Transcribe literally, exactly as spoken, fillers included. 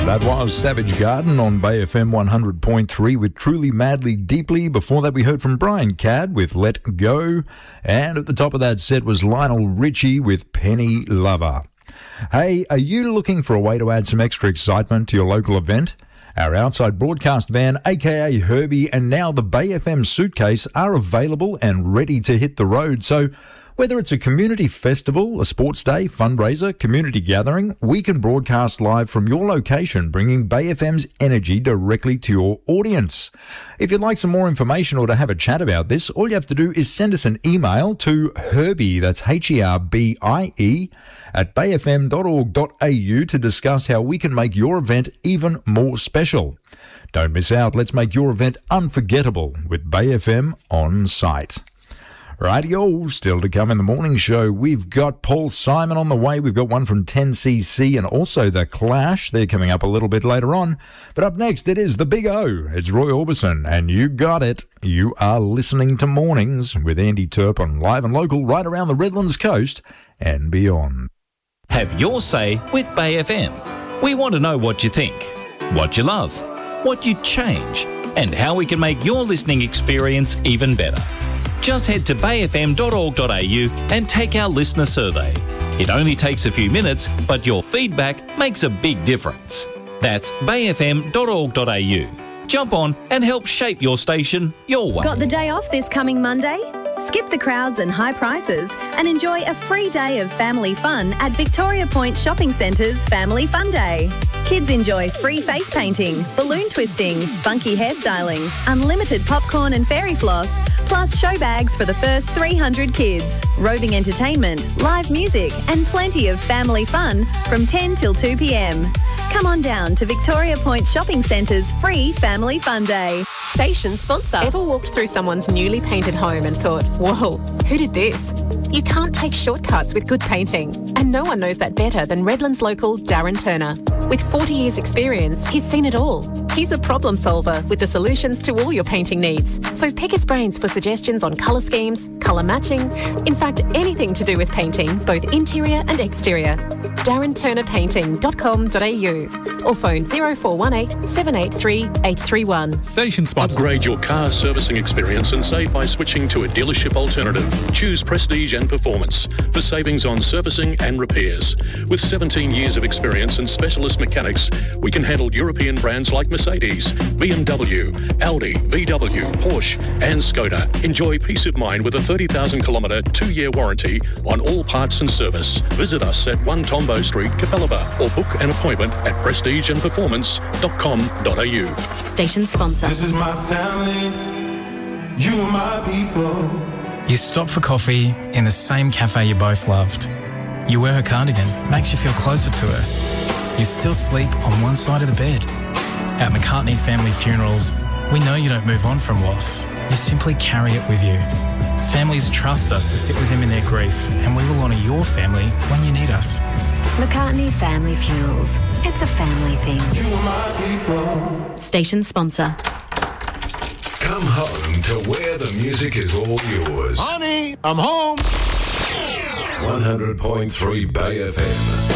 That was Savage Garden on Bay F M one hundred point three with Truly Madly Deeply. Before that, we heard from Brian Cadd with Let Go. And at the top of that set was Lionel Richie with Penny Lover. Hey, are you looking for a way to add some extra excitement to your local event? Our outside broadcast van, aka Herbie, and now the Bay F M suitcase are available and ready to hit the road. So whether it's a community festival, a sports day, fundraiser, community gathering, we can broadcast live from your location, bringing Bay F M's energy directly to your audience. If you'd like some more information or to have a chat about this, all you have to do is send us an email to Herbie, that's H E R B I E, at bay f m dot org dot a u to discuss how we can make your event even more special. Don't miss out. Let's make your event unforgettable with Bay F M on site. Rightio, still to come in the morning show, we've got Paul Simon on the way. We've got one from ten C C and also The Clash. They're coming up a little bit later on. But up next, it is the Big O. It's Roy Orbison, and you got it. You are listening to Mornings with Andy Turp on Live and Local right around the Redlands coast and beyond. Have your say with Bay F M. We want to know what you think, what you love, what you'd change, and how we can make your listening experience even better. Just head to bay f m dot org dot a u and take our listener survey. It only takes a few minutes, but your feedback makes a big difference. That's bay f m dot org dot a u. Jump on and help shape your station your way. Got the day off this coming Monday? Skip the crowds and high prices and enjoy a free day of family fun at Victoria Point Shopping Centre's Family Fun Day. Kids enjoy free face painting, balloon twisting, funky hairstyling, unlimited popcorn and fairy floss, plus show bags for the first three hundred kids, roving entertainment, live music and plenty of family fun from ten till two p m. Come on down to Victoria Point Shopping Centre's free Family Fun Day. Station sponsor. Ever walked through someone's newly painted home and thought, whoa, who did this? You can't take shortcuts with good painting. And no one knows that better than Redlands local Darren Turner. With forty years experience, he's seen it all. He's a problem solver with the solutions to all your painting needs. So pick his brains for suggestions on colour schemes, colour matching, in fact, anything to do with painting, both interior and exterior. darren turner painting dot com dot a u or phone zero four one eight, seven eight three, eight three one. Station sponsor. Upgrade your car servicing experience and save by switching to a dealership alternative. Choose Prestige and Performance for savings on servicing and repairs. With seventeen years of experience and specialist mechanics, we can handle European brands like Mercedes, B M W, Audi, V W, Porsche and Skoda. Enjoy peace of mind with a thirty thousand kilometre two-year warranty on all parts and service. Visit us at one Tombo Street, Capalaba, or book an appointment at prestige and performance dot com dot a u. Station sponsor. This is my family, you are my people. You stop for coffee in the same cafe you both loved. You wear her cardigan, makes you feel closer to her. You still sleep on one side of the bed. At McCartney Family Funerals, we know you don't move on from loss. You simply carry it with you. Families trust us to sit with them in their grief, and we will honour your family when you need us. McCartney Family Funerals. It's a family thing. You are my people. Station sponsor. Come home to where the music is all yours. Honey, I'm home. one hundred point three Bay F M.